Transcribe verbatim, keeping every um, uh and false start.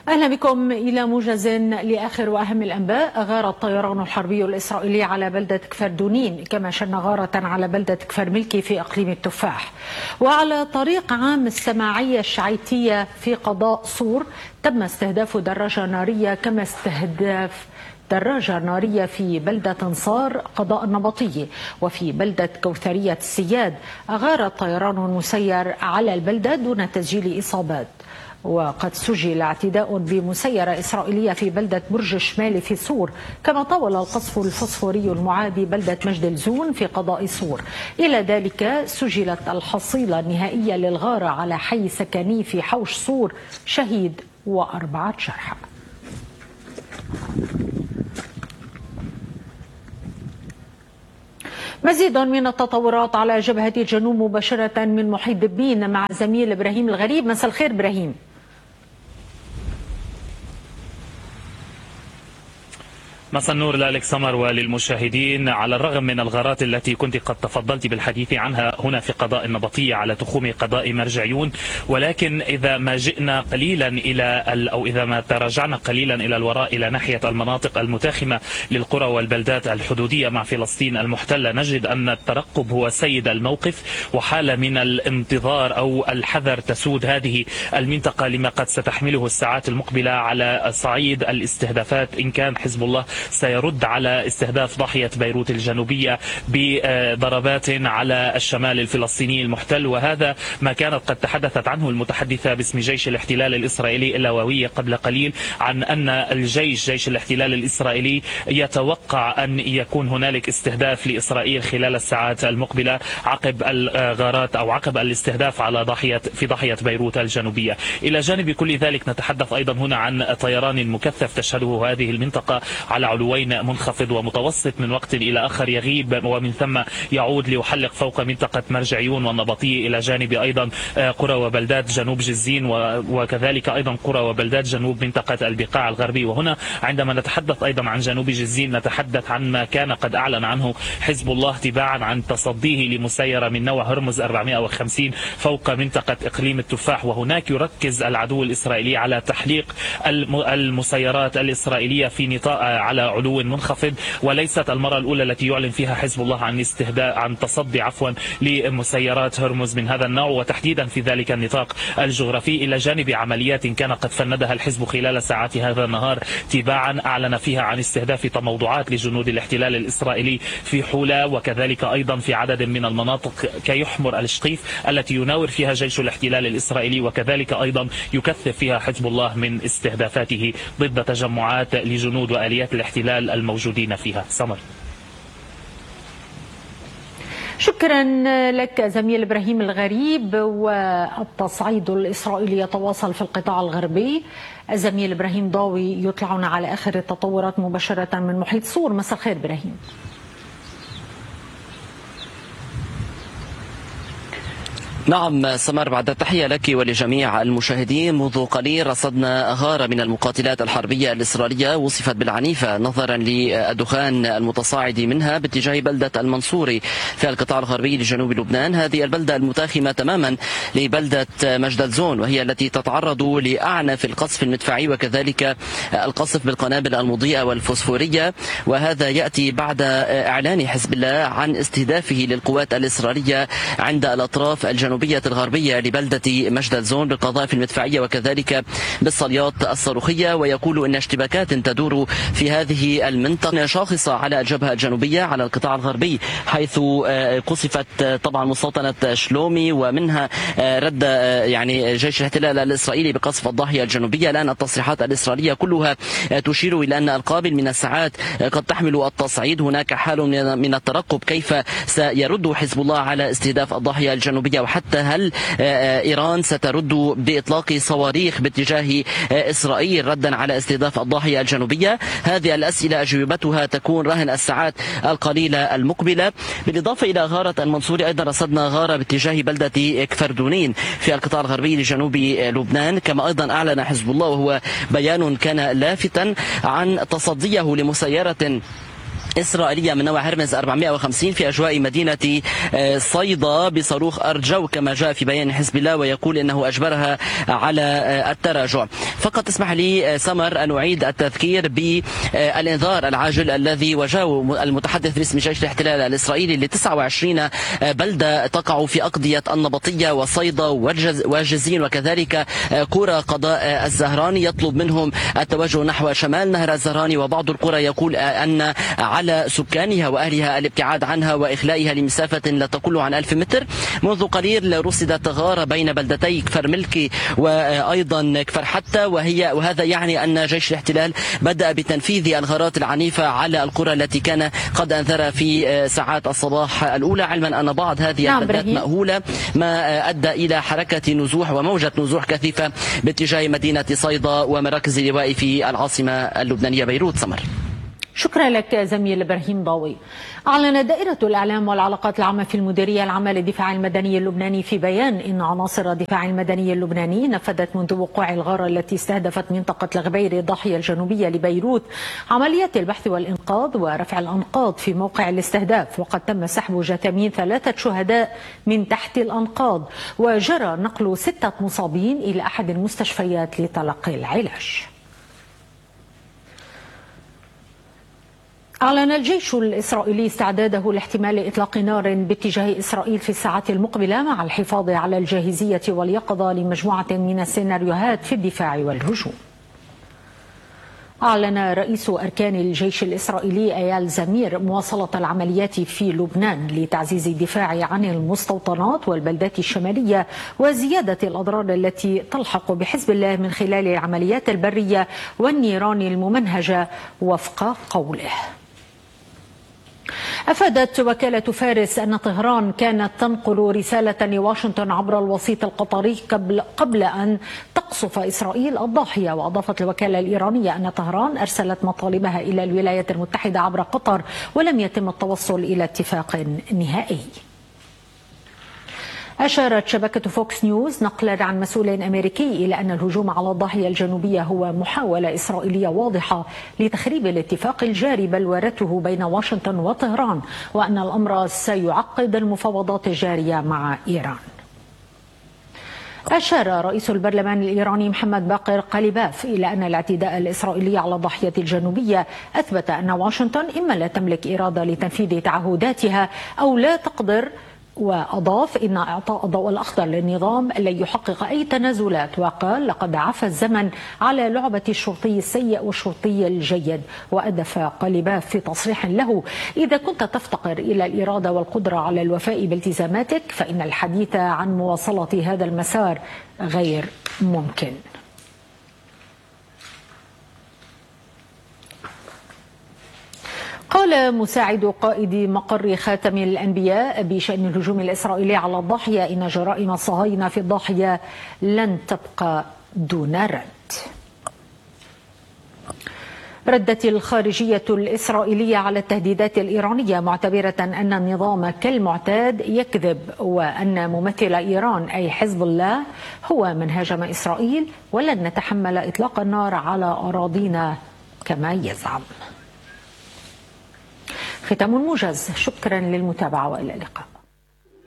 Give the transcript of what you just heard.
أهلا بكم إلى موجز لآخر وأهم الأنباء. غار الطيران الحربي الإسرائيلي على بلدة كفر دونين، كما شن غارة على بلدة كفر ملكي في إقليم التفاح. وعلى طريق عام السماعية الشعيتية في قضاء صور تم استهداف دراجة نارية، كما استهداف دراجة نارية في بلدة انصار قضاء النبطية. وفي بلدة كوثرية السياد أغار الطيران المسير على البلدة دون تسجيل إصابات. وقد سجل اعتداء بمسيرة إسرائيلية في بلدة برج الشمالي في صور، كما طول القصف الفسفوري المعادي بلدة مجد الزون في قضاء صور. إلى ذلك سجلت الحصيلة النهائية للغارة على حي سكني في حوش صور، شهيد وأربعة جرحى. مزيد من التطورات على جبهة الجنوب مباشرة من محيط دبين مع زميل إبراهيم الغريب. مساء الخير إبراهيم. مساء النور لك سمر وللمشاهدين. على الرغم من الغارات التي كنت قد تفضلت بالحديث عنها هنا في قضاء النبطية على تخوم قضاء مرجعيون، ولكن إذا ما جئنا قليلا إلى أو إذا ما تراجعنا قليلا إلى الوراء إلى ناحية المناطق المتاخمة للقرى والبلدات الحدودية مع فلسطين المحتلة، نجد أن الترقب هو سيد الموقف، وحالة من الانتظار أو الحذر تسود هذه المنطقة لما قد ستحمله الساعات المقبلة على صعيد الاستهدافات، إن كان حزب الله سيرد على استهداف ضاحية بيروت الجنوبية بضربات على الشمال الفلسطيني المحتل. وهذا ما كانت قد تحدثت عنه المتحدثة باسم جيش الاحتلال الإسرائيلي اللواوية قبل قليل، عن أن الجيش جيش الاحتلال الإسرائيلي يتوقع أن يكون هنالك استهداف لإسرائيل خلال الساعات المقبلة عقب الغارات أو عقب الاستهداف على ضاحية في ضاحية بيروت الجنوبية. إلى جانب كل ذلك نتحدث أيضا هنا عن طيران مكثف تشهده هذه المنطقة على علوين منخفض ومتوسط، من وقت إلى آخر يغيب ومن ثم يعود ليحلق فوق منطقة مرجعيون والنبطية، إلى جانب أيضا قرى وبلدات جنوب جزين وكذلك أيضا قرى وبلدات جنوب منطقة البقاع الغربي. وهنا عندما نتحدث أيضا عن جنوب جزين نتحدث عن ما كان قد أعلن عنه حزب الله تباعا عن تصديه لمسيرة من نوع هرمز أربعمائة وخمسين فوق منطقة إقليم التفاح. وهناك يركز العدو الإسرائيلي على تحليق المسيرات الإسرائيلية في نطاق على علو منخفض، وليست المرة الأولى التي يعلن فيها حزب الله عن استهداء عن تصدي عفوا لمسيرات هرمز من هذا النوع، وتحديدا في ذلك النطاق الجغرافي، إلى جانب عمليات كان قد فندها الحزب خلال ساعات هذا النهار تباعا أعلن فيها عن استهداف تموضعات لجنود الاحتلال الإسرائيلي في حولة وكذلك أيضا في عدد من المناطق كيحمر الشقيف التي يناور فيها جيش الاحتلال الإسرائيلي، وكذلك أيضا يكثف فيها حزب الله من استهدافاته ضد تجمعات لجنود وآليات الاحتلال الموجودين فيها. سمر. شكرا لك زميل إبراهيم الغريب. والتصعيد الإسرائيلي يتواصل في القطاع الغربي. الزميل إبراهيم ضاوي يطلعنا على آخر التطورات مباشرة من محيط صور. مساء الخير إبراهيم. نعم سمر، بعد التحية لك ولجميع المشاهدين. منذ قليل رصدنا غارة من المقاتلات الحربية الإسرائيلية وصفت بالعنيفة نظرا للدخان المتصاعد منها باتجاه بلدة المنصوري في القطاع الغربي لجنوب لبنان. هذه البلدة المتاخمة تماما لبلدة مجد الزون، وهي التي تتعرض لأعنف القصف المدفعي وكذلك القصف بالقنابل المضيئة والفوسفورية، وهذا يأتي بعد إعلان حزب الله عن استهدافه للقوات الإسرائيلية عند الأطراف الجنوبية الغربية لبلدة مجد الزون بالقذائف المدفعية وكذلك بالصليات الصاروخية. ويقول إن اشتباكات تدور في هذه المنطقة شاخصة على الجبهة الجنوبية على القطاع الغربي، حيث قصفت طبعا مستوطنة شلومي ومنها رد يعني جيش الاحتلال الإسرائيلي بقصف الضاحية الجنوبية. الآن التصريحات الإسرائيلية كلها تشير إلى أن القابل من الساعات قد تحمل التصعيد. هناك حال من الترقب كيف سيرد حزب الله على استهداف الضاحية الجنوبية، وحتى هل إيران سترد بإطلاق صواريخ باتجاه إسرائيل ردا على استهداف الضاحية الجنوبية. هذه الأسئلة أجوبتها تكون رهن الساعات القليلة المقبلة. بالإضافة إلى غارة المنصوري أيضا رصدنا غارة باتجاه بلدة كفر دونين في القطاع الغربي لجنوب لبنان، كما أيضا أعلن حزب الله وهو بيان كان لافتا عن تصديه لمسيرة إسرائيلية من نوع هرمز أربعمائة وخمسين في أجواء مدينة صيدا بصاروخ أرجو كما جاء في بيان حزب الله، ويقول إنه أجبرها على التراجع. فقط اسمح لي سمر أن أعيد التذكير بالإنذار العاجل الذي وجهه المتحدث باسم جيش الاحتلال الإسرائيلي ل تسعة وعشرين بلدة تقع في أقضية النبطية وصيدا وجزين وكذلك قرى قضاء الزهراني، يطلب منهم التوجه نحو شمال نهر الزهراني، وبعض القرى يقول أن على سكانها وأهلها الابتعاد عنها وإخلائها لمسافة لا تقل عن ألف متر. منذ قليل رصدت غارة بين بلدتي كفر ملكي وأيضا كفر حتى، وهي وهذا يعني أن جيش الاحتلال بدأ بتنفيذ الغارات العنيفة على القرى التي كان قد أنذر في ساعات الصباح الأولى، علما أن بعض هذه البلدات مأهولة، ما أدى إلى حركة نزوح وموجة نزوح كثيفة باتجاه مدينة صيدا ومراكز اللواء في العاصمة اللبنانية بيروت. سمر، شكرا لك زميل إبراهيم ضاوي. أعلنت دائرة الإعلام والعلاقات العامة في المديرية العامة للدفاع المدني اللبناني في بيان إن عناصر الدفاع المدني اللبناني نفذت منذ وقوع الغارة التي استهدفت منطقة الغبير الضاحية الجنوبية لبيروت عمليات البحث والإنقاذ ورفع الأنقاض في موقع الاستهداف، وقد تم سحب جثامين ثلاثة شهداء من تحت الأنقاض، وجرى نقل ستة مصابين إلى أحد المستشفيات لتلقي العلاج. أعلن الجيش الإسرائيلي استعداده لاحتمال إطلاق نار باتجاه إسرائيل في الساعات المقبلة مع الحفاظ على الجاهزية واليقظة لمجموعة من السيناريوهات في الدفاع والهجوم. أعلن رئيس أركان الجيش الإسرائيلي أيال زمير مواصلة العمليات في لبنان لتعزيز الدفاع عن المستوطنات والبلدات الشمالية وزيادة الأضرار التي تلحق بحزب الله من خلال العمليات البرية والنيران الممنهجة وفق قوله. أفادت وكالة فارس أن طهران كانت تنقل رسالة لواشنطن عبر الوسيط القطري قبل, قبل أن تقصف إسرائيل الضاحية. وأضافت الوكالة الإيرانية أن طهران أرسلت مطالبها إلى الولايات المتحدة عبر قطر ولم يتم التوصل إلى اتفاق نهائي. أشارت شبكة فوكس نيوز نقلا عن مسؤول أمريكي إلى أن الهجوم على الضاحية الجنوبية هو محاولة إسرائيلية واضحة لتخريب الاتفاق الجاري بلورته بين واشنطن وطهران، وأن الأمر سيعقد المفاوضات الجارية مع إيران. أشار رئيس البرلمان الإيراني محمد باقر قليباف إلى أن الاعتداء الإسرائيلي على الضاحية الجنوبية أثبت أن واشنطن إما لا تملك إرادة لتنفيذ تعهداتها أو لا تقدر، وأضاف إن إعطاء الضوء الأخضر للنظام لن يحقق أي تنازلات، وقال لقد عفى الزمن على لعبة الشرطي السيء والشرطي الجيد. وأضاف قليباف في تصريح له: إذا كنت تفتقر إلى الإرادة والقدرة على الوفاء بالتزاماتك فإن الحديث عن مواصلة هذا المسار غير ممكن. قال مساعد قائد مقر خاتم الأنبياء بشأن الهجوم الإسرائيلي على الضاحية إن جرائم الصهاينة في الضاحية لن تبقى دون رد. ردت الخارجية الإسرائيلية على التهديدات الإيرانية معتبرة أن النظام كالمعتاد يكذب، وأن ممثل إيران أي حزب الله هو من هاجم إسرائيل، ولن نتحمل إطلاق النار على أراضينا كما يزعم. ختام موجز، شكرا للمتابعة وإلى اللقاء.